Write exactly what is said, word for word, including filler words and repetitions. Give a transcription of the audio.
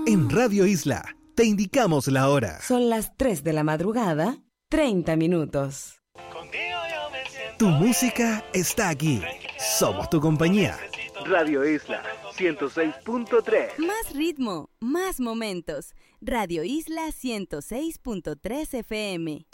En Radio Isla, te indicamos la hora. Son las tres de la madrugada, treinta minutos. Tu música está aquí. Somos tu compañía. Radio Isla, ciento seis punto tres. Más ritmo, más momentos. Radio Isla ciento seis punto tres F M.